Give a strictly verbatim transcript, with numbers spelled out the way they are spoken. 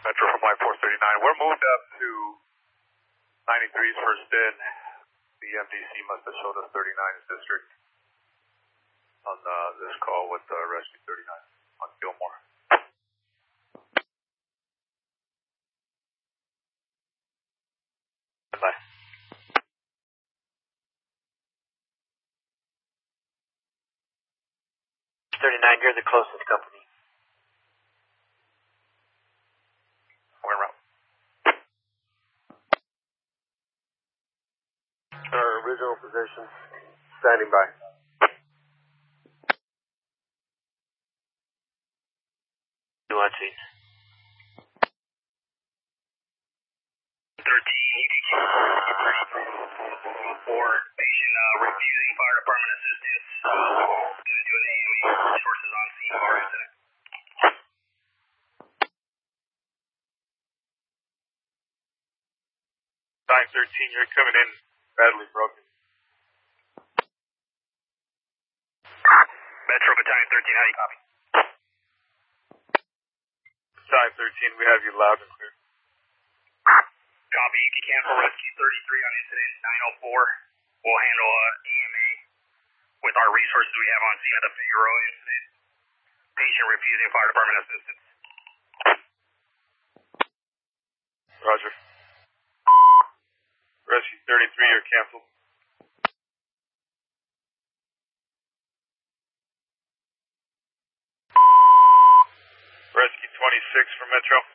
Metro from line four thirty-nine. We're moved up to ninety-three's first in. The M D C must have showed us thirty-nine's district on uh, this call with uh, Rescue thirty-nine on Gilmore. Bye. thirty-nine, you're the closest company. We're en route. Our original position, standing by. You want seats? thirteen, you can keep reporting for patient uh, refusing fire department assistance. Uh, going to do an A M A. Sources on scene car incident. Nine thirteen, you're coming in badly broken. Metro Battalion thirteen, how do you copy? Battalion thirteen, we have you loud and clear. Copy, you can cancel rescue thirty-three on incident nine oh four. We'll handle uh, A M A with our resources we have on scene of the Figueroa incident. Patient refusing fire department assistance. Roger. Rescue thirty-three, you're canceled. Rescue twenty-six from Metro.